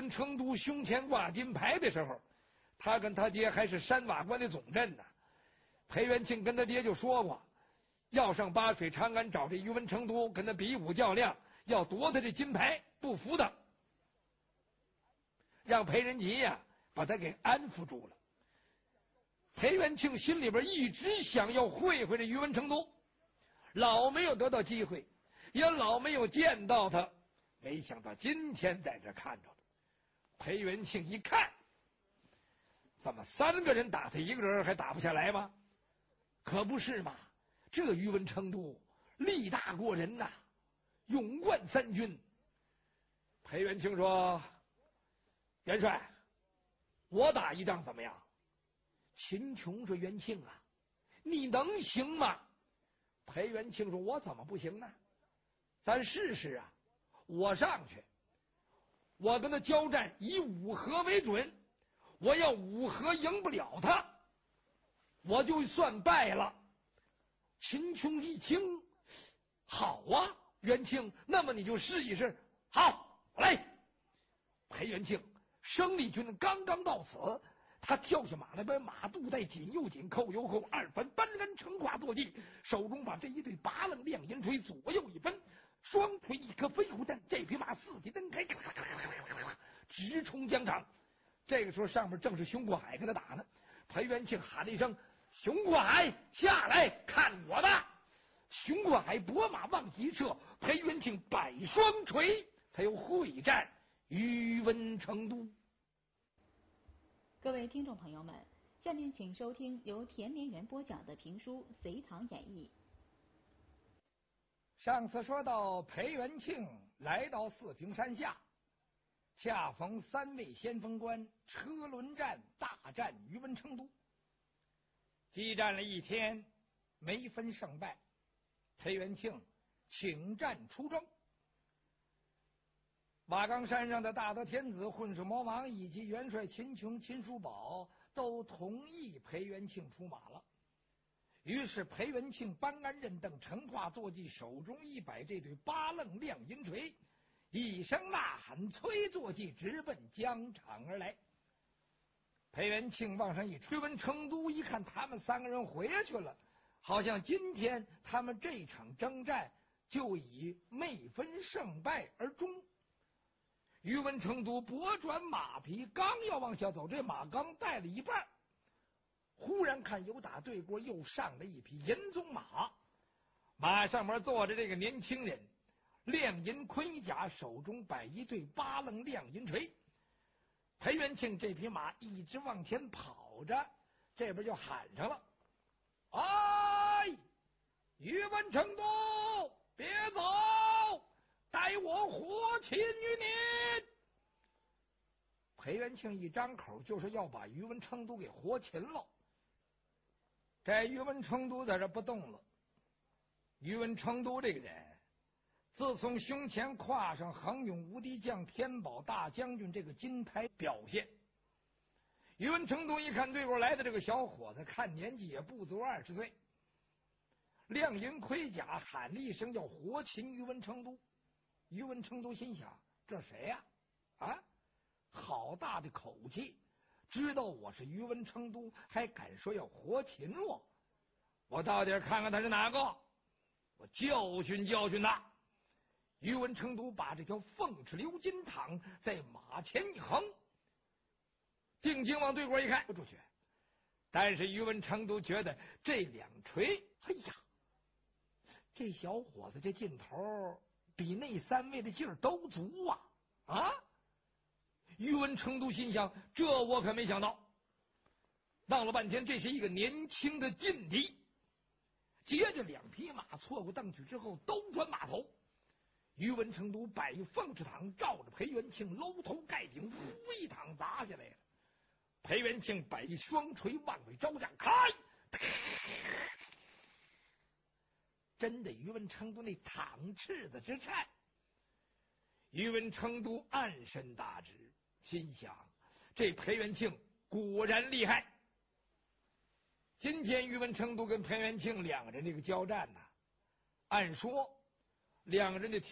文成都胸前挂金牌的时候，他跟他爹还是山瓦关的总镇呢。裴元庆跟他爹就说过，要上八水长安找这于文成都跟他比武较量，要夺他这金牌，不服的，让裴仁吉呀把他给安抚住了。裴元庆心里边一直想要会会这于文成都，老没有得到机会，也老没有见到他，没想到今天在这看着了。裴元庆一看，怎么3个人打他1个人还打不下来吗？可不是嘛，这于文成都力大过人呐，勇冠3军。裴元庆说：“元帅，我打一仗怎么样？”秦琼说：“元庆啊，你能行吗？”裴元庆说：“我怎么不行呢？咱试试啊！我上去，我跟他交战，以5合为准。我要5合赢不了他，我就算败了。”秦琼一听，好啊，元庆，那么你就试一试。好，来。裴元庆，生力军刚刚到此，他跳下马来，把马肚带紧又紧，扣又扣，2分搬鞍成胯坐骑，手中把这一对8棱亮银锤左右一分，双腿一颗飞虎弹，这匹马4蹄蹬开，直冲疆场。这个时候上面正是熊过海跟他打呢。裴元庆喊了一声：“熊过海，下来看我的！”熊过海拨马往一射，裴元庆摆双锤，他又会战于文成都。 各位听众朋友们，下面请收听由田连元播讲的评书《隋唐演义》。 上次说到裴元庆来到四平山下，恰逢3位先锋官车轮战大战于文成都，激战了1天，没分胜败。裴元庆请战出征，瓦岗山上的大德天子混世魔王以及元帅秦琼、秦叔宝都同意裴元庆出马了。于是裴元庆搬鞍认凳，乘胯坐骑，手中一摆这对8棱亮银锤，一声呐喊，催坐骑直奔疆场而来。裴元庆往上一吹，于文成都一看他们3个人回去了，好像今天他们这场征战就以没分胜败而终。于文成都拨转马匹，刚要往下走，这马刚带了一半，忽然看有打对过又上了一匹银鬃马，马上面坐着这个年轻人，亮银盔甲，手中摆一对8棱亮银锤。裴元庆这匹马一直往前跑着，这边就喊上了：“哎，于文成都，别走，待我活擒于你！”裴元庆一张口就是要把于文成都给活擒了。这于文成都在这不动了。于文成都这个人，自从胸前跨上恒勇无敌将天宝大将军这个金牌表现，于文成都一看对过来的这个小伙子，看年纪也不足20岁，亮银盔甲，喊了一声要活擒于文成都。于文成都心想：这谁呀？啊，好大的口气！知道我是于文成都，还敢说要活擒我？我到底看看他是哪个，我教训教训他。于文成都把这条凤翅鎏金躺在马前一横，定睛往对过一看，不出去。但是于文成都觉得这2锤，哎呀，这小伙子这劲头比那3位的劲儿都足啊！啊！于文成都心想，这我可没想到。闹了半天，这是一个年轻的劲敌。接着2匹马错过邓曲之后，都转马头。于文成都摆凤翅躺，照着裴元庆搂头盖顶，呼一躺砸下来了。裴元庆摆双锤往外招架，开！真的，于文成都那躺翅子之颤。于文成都暗身大直，心想这裴元庆果然厉害。今天于文成都跟裴元庆2个人这个交战呢，按说2个人的